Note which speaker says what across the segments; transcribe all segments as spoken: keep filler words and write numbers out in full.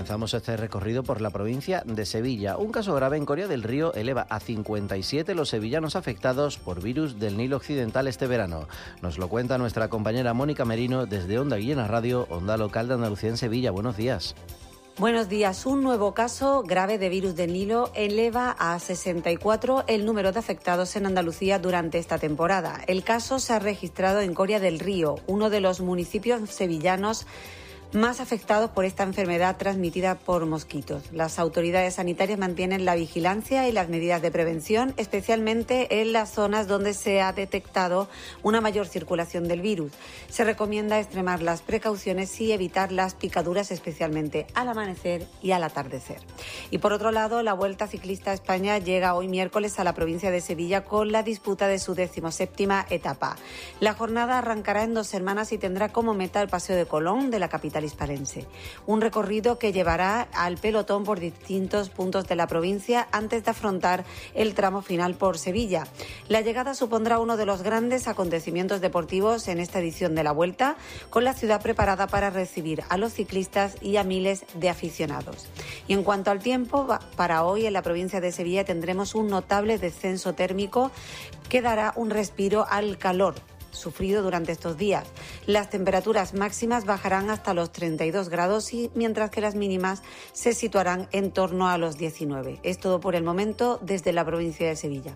Speaker 1: comenzamos este recorrido por la provincia de Sevilla. Un caso grave en Coria del Río eleva a cincuenta y siete los sevillanos afectados por virus del Nilo Occidental este verano. Nos lo cuenta nuestra compañera Mónica Merino desde Onda Guillena Radio, Onda Local de Andalucía en Sevilla. Buenos días.
Speaker 2: Buenos días. Un nuevo caso grave de virus del Nilo eleva a sesenta y cuatro el número de afectados en Andalucía durante esta temporada. El caso se ha registrado en Coria del Río, uno de los municipios sevillanos más afectados por esta enfermedad transmitida por mosquitos. Las autoridades sanitarias mantienen la vigilancia y las medidas de prevención, especialmente en las zonas donde se ha detectado una mayor circulación del virus. Se recomienda extremar las precauciones y evitar las picaduras, especialmente al amanecer y al atardecer. Y por otro lado, la Vuelta Ciclista a España llega hoy miércoles a la provincia de Sevilla con la disputa de su decimoséptima etapa. La jornada arrancará en dos semanas y tendrá como meta el Paseo de Colón de la capital hispalense. Un recorrido que llevará al pelotón por distintos puntos de la provincia antes de afrontar el tramo final por Sevilla. La llegada supondrá uno de los grandes acontecimientos deportivos en esta edición de la Vuelta, con la ciudad preparada para recibir a los ciclistas y a miles de aficionados. Y en cuanto al tiempo, para hoy en la provincia de Sevilla tendremos un notable descenso térmico que dará un respiro al calor sufrido durante estos días. Las temperaturas máximas bajarán hasta los treinta y dos grados, y mientras que las mínimas se situarán en torno a los diecinueve. Es todo por el momento desde la provincia de Sevilla.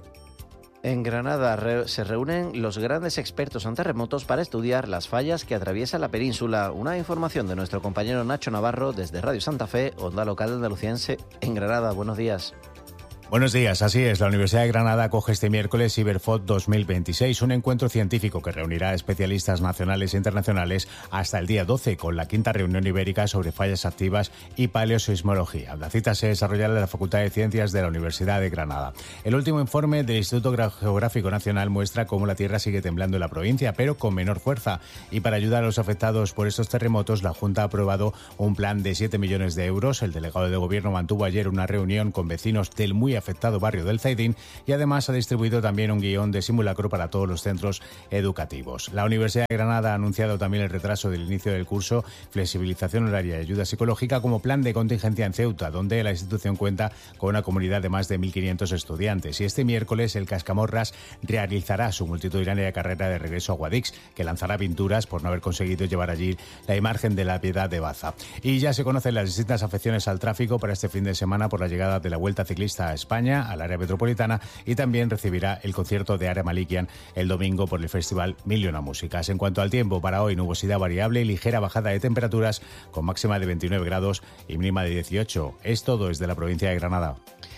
Speaker 1: En Granada re- se reúnen los grandes expertos en terremotos para estudiar las fallas que atraviesa la península. Una información de nuestro compañero Nacho Navarro desde Radio Santa Fe, Onda Local de Andalucía en Granada. Buenos días.
Speaker 3: Buenos días, así es. La Universidad de Granada acoge este miércoles CiberFOD dos mil veintiséis, un encuentro científico que reunirá a especialistas nacionales e internacionales hasta el día doce, con la quinta reunión ibérica sobre fallas activas y paleosismología. La cita se desarrollará en la Facultad de Ciencias de la Universidad de Granada. El último informe del Instituto Geográfico Nacional muestra cómo la Tierra sigue temblando en la provincia, pero con menor fuerza. Y para ayudar a los afectados por estos terremotos, la Junta ha aprobado un plan de siete millones de euros. El delegado de Gobierno mantuvo ayer una reunión con vecinos del muy afectado barrio del Zaidín y además ha distribuido también un guión de simulacro para todos los centros educativos. La Universidad de Granada ha anunciado también el retraso del inicio del curso, flexibilización horaria y ayuda psicológica como plan de contingencia en Ceuta, donde la institución cuenta con una comunidad de más de mil quinientos estudiantes. Y este miércoles el Cascamorras realizará su multitudinaria carrera de regreso a Guadix, que lanzará pinturas por no haber conseguido llevar allí la imagen de la Piedad de Baza. Y ya se conocen las distintas afecciones al tráfico para este fin de semana por la llegada de la Vuelta Ciclista a España, al área metropolitana, y también recibirá el concierto de Ara Malikian el domingo por el festival Mil y Una Músicas. En cuanto al tiempo, para hoy nubosidad variable y ligera bajada de temperaturas con máxima de veintinueve grados y mínima de dieciocho. Es todo desde la provincia de Granada.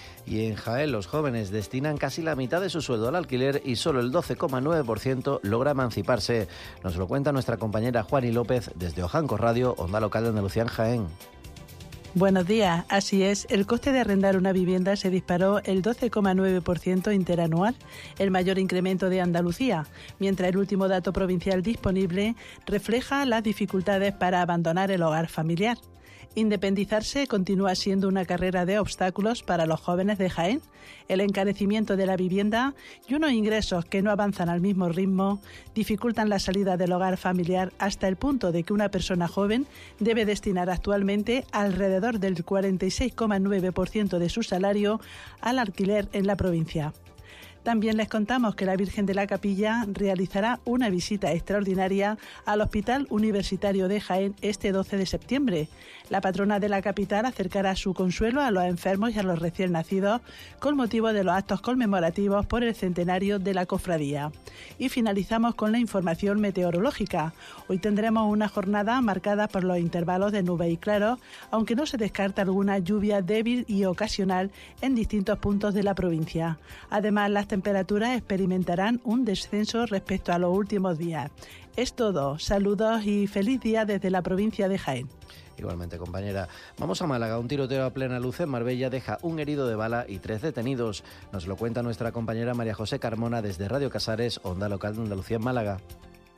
Speaker 1: Y en Jaén los jóvenes destinan casi la mitad de su sueldo al alquiler y solo el doce coma nueve por ciento logra emanciparse. Nos lo cuenta nuestra compañera Juani López desde Ojanco Radio, Onda Local de Andalucía en Jaén.
Speaker 4: Buenos días, así es. El coste de arrendar una vivienda se disparó el doce coma nueve por ciento interanual, el mayor incremento de Andalucía, mientras el último dato provincial disponible refleja las dificultades para abandonar el hogar familiar. Independizarse continúa siendo una carrera de obstáculos para los jóvenes de Jaén. El encarecimiento de la vivienda y unos ingresos que no avanzan al mismo ritmo dificultan la salida del hogar familiar hasta el punto de que una persona joven debe destinar actualmente alrededor del cuarenta y seis coma nueve por ciento de su salario al alquiler en la provincia. También les contamos que la Virgen de la Capilla realizará una visita extraordinaria al Hospital Universitario de Jaén este doce de septiembre. La patrona de la capital acercará su consuelo a los enfermos y a los recién nacidos con motivo de los actos conmemorativos por el centenario de la cofradía. Y finalizamos con la información meteorológica. Hoy tendremos una jornada marcada por los intervalos de nubes y claros, aunque no se descarta alguna lluvia débil y ocasional en distintos puntos de la provincia. Además, las temperaturas experimentarán un descenso respecto a los últimos días. Es todo. Saludos y feliz día desde la provincia de Jaén.
Speaker 1: Igualmente, compañera. Vamos a Málaga. Un tiroteo a plena luz en Marbella deja un herido de bala y tres detenidos. Nos lo cuenta nuestra compañera María José Carmona desde Radio Casares, Onda Local de Andalucía en Málaga.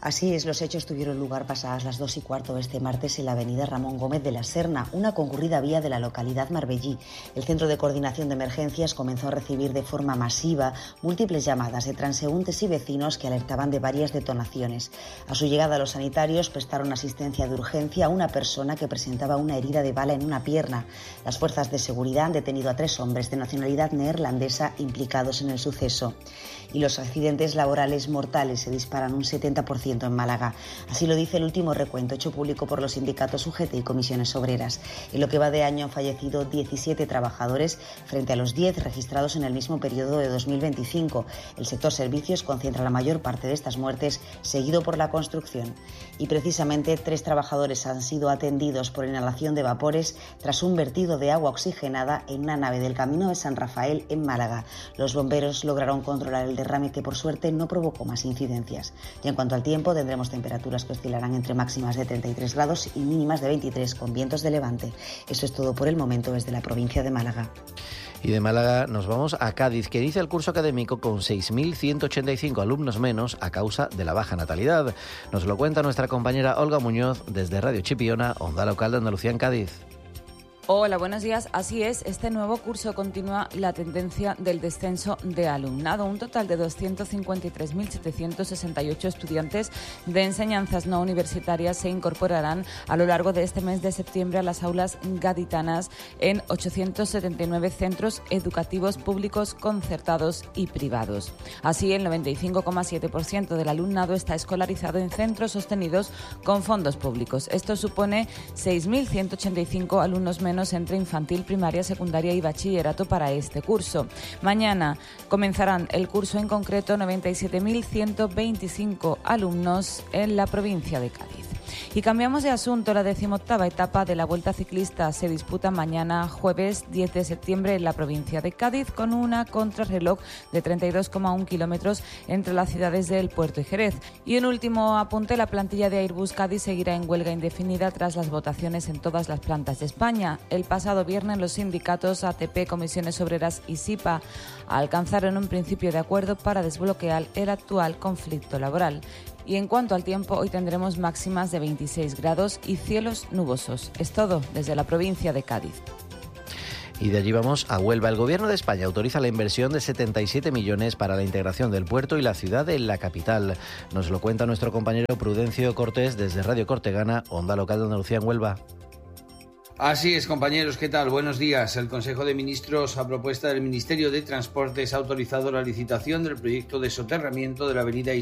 Speaker 5: Así es, los hechos tuvieron lugar pasadas las dos y cuarto este martes en la avenida Ramón Gómez de la Serna, una concurrida vía de la localidad marbellí. El Centro de Coordinación de Emergencias comenzó a recibir de forma masiva múltiples llamadas de transeúntes y vecinos que alertaban de varias detonaciones. A su llegada, los sanitarios prestaron asistencia de urgencia a una persona que presentaba una herida de bala en una pierna. Las fuerzas de seguridad han detenido a tres hombres de nacionalidad neerlandesa implicados en el suceso. Y los accidentes laborales mortales se disparan un setenta por ciento en Málaga. Así lo dice el último recuento hecho público por los sindicatos U G T y comisiones obreras. En lo que va de año han fallecido diecisiete trabajadores frente a los diez registrados en el mismo periodo de dos mil veinticinco. El sector servicios concentra la mayor parte de estas muertes, seguido por la construcción. Y precisamente tres trabajadores han sido atendidos por inhalación de vapores tras un vertido de agua oxigenada en una nave del Camino de San Rafael en Málaga. Los bomberos lograron controlar el derrame que por suerte no provocó más incidencias. Y en cuanto al tiempo, tendremos temperaturas que oscilarán entre máximas de treinta y tres grados y mínimas de veintitrés con vientos de levante. Eso es todo por el momento desde la provincia de Málaga.
Speaker 1: Y de Málaga nos vamos a Cádiz, que inicia el curso académico con seis mil ciento ochenta y cinco alumnos menos a causa de la baja natalidad. Nos lo cuenta nuestra compañera Olga Muñoz desde Radio Chipiona, Onda Local de Andalucía en Cádiz.
Speaker 6: Hola, buenos días. Así es, este nuevo curso continúa la tendencia del descenso de alumnado. Un total de doscientos cincuenta y tres mil setecientos sesenta y ocho estudiantes de enseñanzas no universitarias se incorporarán a lo largo de este mes de septiembre a las aulas gaditanas en ochocientos setenta y nueve centros educativos públicos, concertados y privados. Así, el noventa y cinco coma siete por ciento del alumnado está escolarizado en centros sostenidos con fondos públicos. Esto supone seis mil ciento ochenta y cinco alumnos menos entre infantil, primaria, secundaria y bachillerato para este curso. Mañana comenzarán el curso, en concreto noventa y siete mil ciento veinticinco alumnos en la provincia de Cádiz. Y cambiamos de asunto. La decimoctava etapa de la Vuelta Ciclista se disputa mañana, jueves diez de septiembre, en la provincia de Cádiz, con una contrarreloj de treinta y dos coma uno kilómetros entre las ciudades de El Puerto y Jerez. Y un último apunte: la plantilla de Airbus Cádiz seguirá en huelga indefinida tras las votaciones en todas las plantas de España. El pasado viernes los sindicatos A T P, Comisiones Obreras y SIPA alcanzaron un principio de acuerdo para desbloquear el actual conflicto laboral. Y en cuanto al tiempo, hoy tendremos máximas de veintiséis grados y cielos nubosos. Es todo desde la provincia de Cádiz.
Speaker 1: Y de allí vamos a Huelva. El Gobierno de España autoriza la inversión de setenta y siete millones para la integración del puerto y la ciudad en la capital. Nos lo cuenta nuestro compañero Prudencio Cortés desde Radio Cortegana, Onda Local de Andalucía en Huelva.
Speaker 7: Así es, compañeros, ¿qué tal? Buenos días. El Consejo de Ministros, a propuesta del Ministerio de Transportes, ha autorizado la licitación del proyecto de soterramiento de la avenida